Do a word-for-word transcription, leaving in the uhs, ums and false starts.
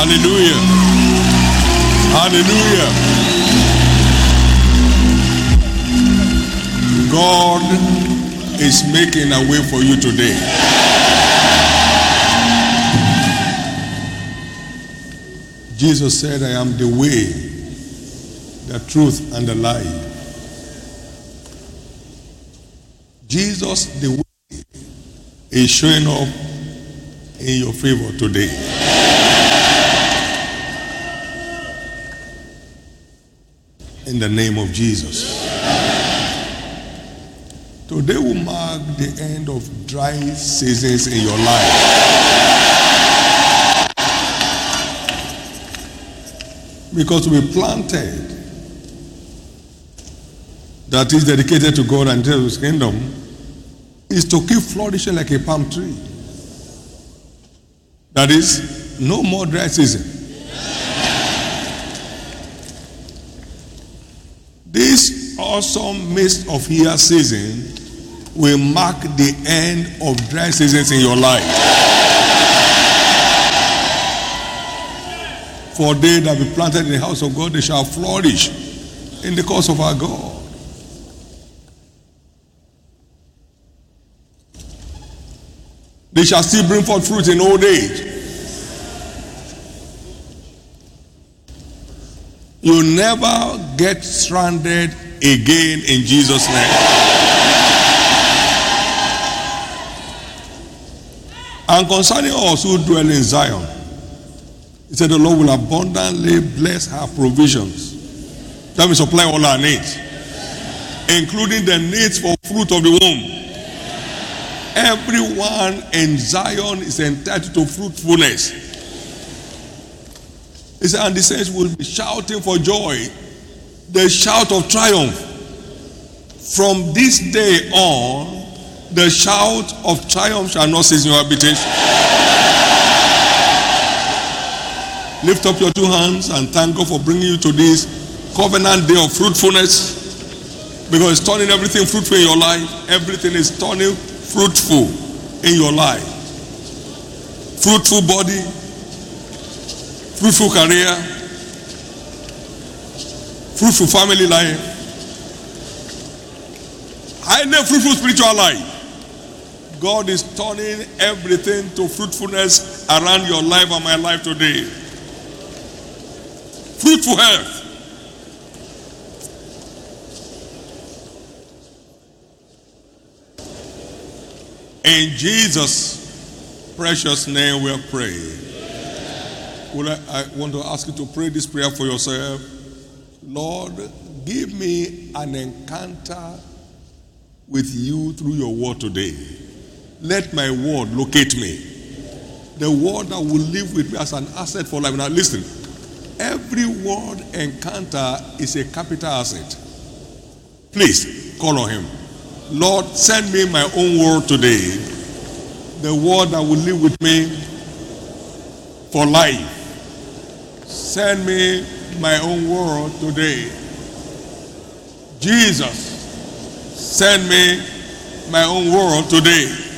Hallelujah. Hallelujah. God is making a way for you today. Jesus said, I am the way, the truth, and the life. Jesus, the way, is showing up in your favor today. In the name of Jesus. Today will mark the end of dry seasons in your life. Because we planted that is dedicated to God and to His kingdom is to keep flourishing like a palm tree. That is, no more dry season. This awesome mist of year season will mark the end of dry seasons in your life. For they that be planted in the house of God, they shall flourish in the cause of our God. They shall still bring forth fruit in old age. You'll never get stranded again in Jesus' name. And concerning us who dwell in Zion, He said the Lord will abundantly bless her provisions. That will supply all our needs, including the needs for fruit of the womb. Everyone in Zion is entitled to fruitfulness. He said, and the saints will be shouting for joy, the shout of triumph. From this day on, the shout of triumph shall not cease in your habitation. Lift up your two hands and thank God for bringing you to this covenant day of fruitfulness, because it's turning everything fruitful in your life. Everything is turning fruitful in your life. Fruitful body, fruitful career, fruitful family life, highly fruitful spiritual life. God is turning everything to fruitfulness around your life and my life today. Fruitful health. In Jesus' precious name we pray. Well, I, I want to ask you to pray this prayer for yourself. Lord, give me an encounter with you through your word today. Let my word locate me. The word that will live with me as an asset for life. Now listen, every word encounter is a capital asset. Please call on Him. Lord, send me my own word today. The word that will live with me for life. Send me my own word today. Jesus, send me my own word today.